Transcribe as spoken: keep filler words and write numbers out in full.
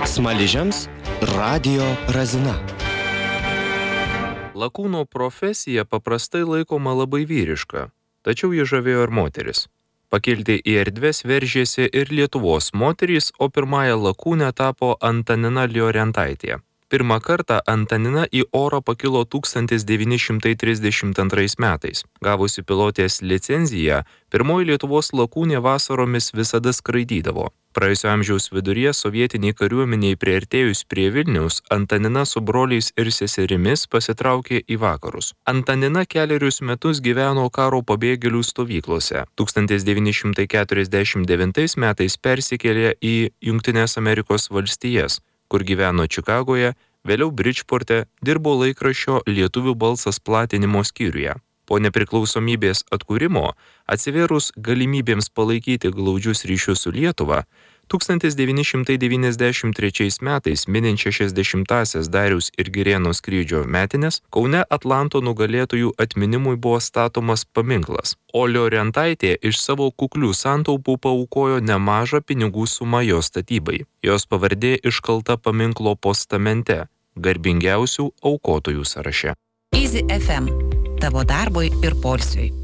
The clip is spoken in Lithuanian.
Smaližiams radijo razina. Lakūno profesija paprastai laikoma labai vyriška, tačiau ji žavėjo ir moteris. Pakilti į erdves veržėsi ir Lietuvos moterys, o pirmąja lakūne tapo Antanina Liorentaitė. Pirmą kartą Antanina į orą pakilo tūkstantis devyni šimtai trisdešimt antrais metais. Gavusi pilotės licenciją, pirmoji Lietuvos lakūnė vasaromis visada skraidydavo. Praėjusio amžiaus viduryje sovietiniai kariuomeniai priartėjus prie Vilniaus, Antanina su broliais ir seserimis pasitraukė į vakarus. Antanina kelerius metus gyveno karo pabėgėlių stovyklose. tūkstantis devyni šimtai keturiasdešimt devintais metais persikėlė į Jungtines Amerikos valstijas, kur gyveno Čikagoje, vėliau Bridžporte, dirbo laikraščio Lietuvių balsas platinimo skyriuje. Po nepriklausomybės atkūrimo, atsivėrus galimybėms palaikyti glaudžius ryšius su Lietuva, tūkstantis devyni šimtai devyniasdešimt trečiais metais minint šešiasdešimtąsias Dariaus ir Girėno skrydžio metines, Kaune Atlanto nugalėtojų atminimui buvo statomas paminklas, o Liorentaitė iš savo kuklių santaupų paaukojo nemažą pinigų sumą jo statybai. Jos pavardė iškalta paminklo postamente, garbingiausių aukotojų sąraše. Easy F M. Tavo darbui ir poilsiui.